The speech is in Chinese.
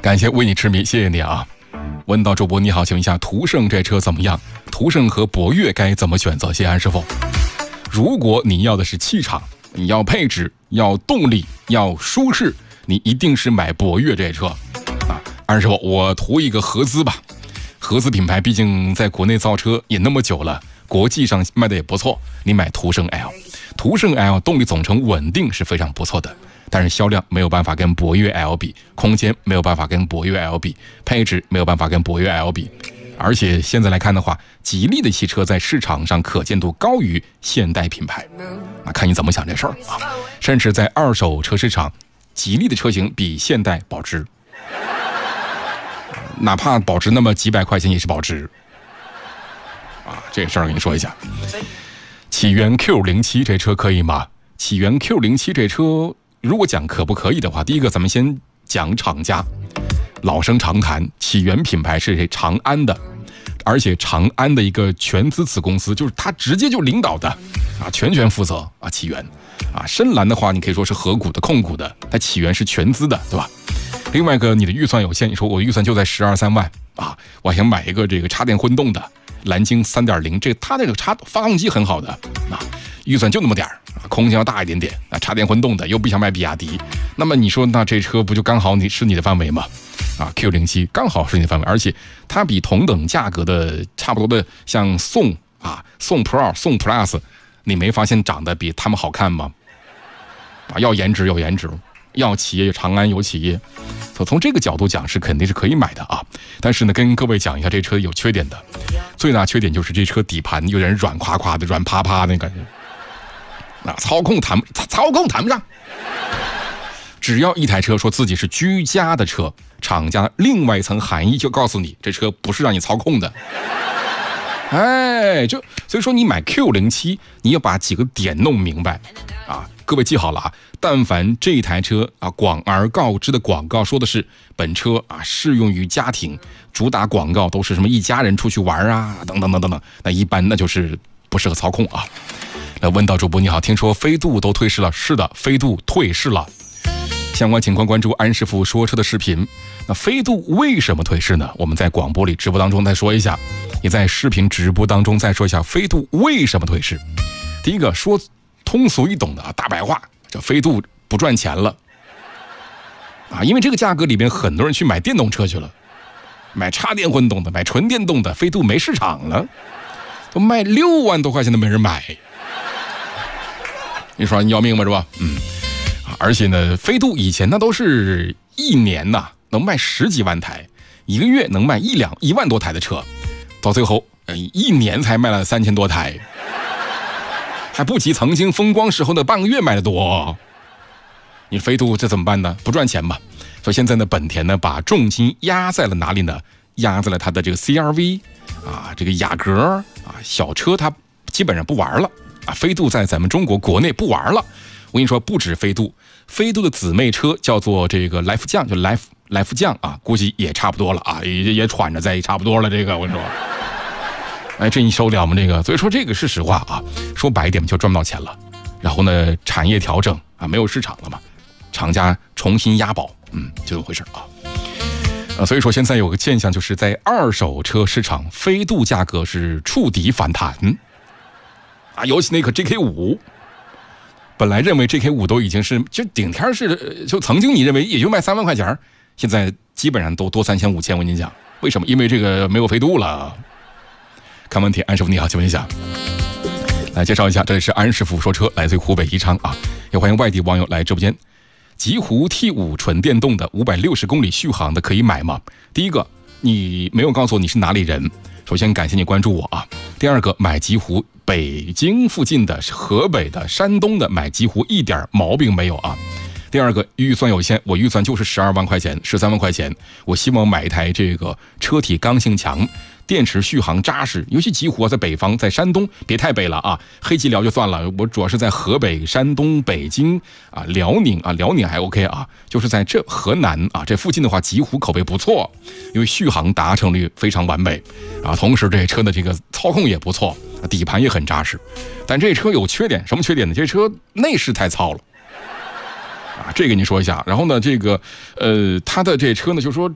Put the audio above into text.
感谢为你痴迷，谢谢你啊。问到主播你好，请问一下途胜这车怎么样？途胜和博越该怎么选择？谢谢安师傅。如果你要的是气场，你要配置，要动力，要舒适，你一定是买博越这车啊。安师傅，我图一个合资吧。合资品牌毕竟在国内造车也那么久了，国际上卖的也不错，你买途胜 L。途胜 L 动力总成稳定是非常不错的，但是销量没有办法跟博越 L 比，空间没有办法跟博越 L 比，配置没有办法跟博越 L 比。而且现在来看的话，吉利的汽车在市场上可见度高于现代品牌，那看你怎么想这事儿啊。甚至在二手车市场，吉利的车型比现代保值，哪怕保值那么几百块钱也是保值啊。这事儿跟你说一下。启源 Q07 这车可以吗？启源 Q07 这车如果讲可不可以的话，第一个咱们先讲厂家，老生常谈，启源品牌是长安的，而且长安的一个全资子公司，就是他直接就领导的啊，全权负责啊。启源啊，深蓝的话你可以说是合股的控股的，但启源是全资的，对吧？另外一个你的预算有限，你说我预算就在12、13万啊，我想买一个这个插电混动的蓝鲸 3.0， 这它这个发动机很好的啊，预算就那么点儿，空间要大一点点啊，插电混动的又不想买比亚迪，那么你说那这车不就刚好是你的范围吗？啊 ，Q07 刚好是你的范围，而且它比同等价格的差不多的像宋 Pro、宋 Plus， 你没发现长得比他们好看吗？啊，要颜值有颜值，要企业长安有企业，从这个角度讲是肯定是可以买的啊。但是呢，跟各位讲一下，这车有缺点的，最大缺点就是这车底盘有点软垮垮的、软趴趴的感觉，啊，操控谈不上。只要一台车说自己是居家的车，厂家另外一层含义就告诉你，这车不是让你操控的。哎，所以说你买 Q07， 你要把几个点弄明白啊。各位记好了啊，但凡这台车啊广而告之的广告说的是本车啊适用于家庭，主打广告都是什么一家人出去玩啊等等等等等，那一般那就是不适合操控啊。那问到主播你好，听说飞度都退市了？是的，飞度退市了。相关情况关注安师傅说车的视频。那飞度为什么退市呢？我们在广播里直播当中再说一下，也在视频直播当中再说一下飞度为什么退市。第一个说通俗易懂的啊，大白话，这飞度不赚钱了啊，因为这个价格里边很多人去买电动车去了，买插电混动的，买纯电动的，飞度没市场了，都卖6万多块钱都没人买。你说你要命吧，是吧？而且呢，飞度以前那都是一年呐能卖10几万台，一个月能卖1万多台的车，到最后一年才卖了3000多台，还不及曾经风光时候的半个月卖的多。你飞度这怎么办呢？不赚钱吧？所以现在呢，本田呢把重金压在了哪里呢？压在了它的这个 CR-V 啊，这个雅阁啊，小车它基本上不玩了啊。飞度在咱们中国国内不玩了。我跟你说，不止飞度，飞度的姊妹车叫做这个来福将，就来福将啊，估计也差不多了啊，也喘着在差不多了。这个我跟你说，哎，这你受了吗？这个，所以说这个是实话啊，说白一点就赚不到钱了。然后呢，产业调整啊，没有市场了嘛，厂家重新押宝，就这么回事啊。所以说现在有个现象，就是在二手车市场，飞度价格是触底反弹啊，尤其那个 GK5。本来认为 GK5 都已经是就顶天是，就曾经你认为也就卖3万块钱，现在基本上都多3000、5000。我跟你讲，为什么？因为这个没有飞度了。看问题，安师傅你好，请问一下，来介绍一下，这里是安师傅说车，来自于湖北宜昌啊，也欢迎外地网友来直播间。极狐 T5 纯电动的560公里续航的可以买吗？第一个，你没有告诉我你是哪里人，首先感谢你关注我啊。第二个，买极狐北京附近的、河北的、山东的买极狐一点毛病没有啊。第二个，预算有限，我预算就是12万块钱、13万块钱，我希望买一台这个车体刚性强，电池续航扎实，尤其极狐在北方，在山东，别太北了啊，黑吉辽就算了，我主要是在河北、山东、北京啊、辽宁啊，辽宁还 OK 啊，就是在这河南啊这附近的话，极狐口碑不错，因为续航达成率非常完美啊，同时这车的这个操控也不错，底盘也很扎实，但这车有缺点，什么缺点呢？这车内饰太糙了。啊，这个你说一下。然后呢，这个它的这车呢，就是说